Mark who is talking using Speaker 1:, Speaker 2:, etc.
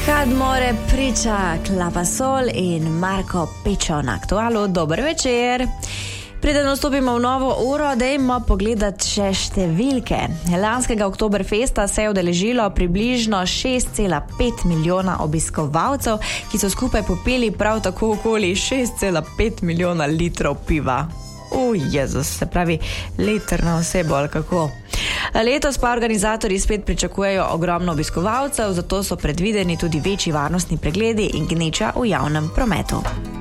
Speaker 1: Kadmore priča Klavasol in Marko Pečo na Aktualu. Dober večer. Preden vstopimo v novo uro, dajmo pogledati še številke. Lanskega Oktoberfesta se je udeležilo približno 6,5 milijona obiskovalcev, ki so skupaj popili prav tako okoli 6,5 milijona litrov piva. Jezus, se pravi liter na osebo ali kako. Letos pa organizatorji spet pričakujejo ogromno obiskovalcev, zato so predvideni tudi večji varnostni pregledi in gneča v javnem prometu.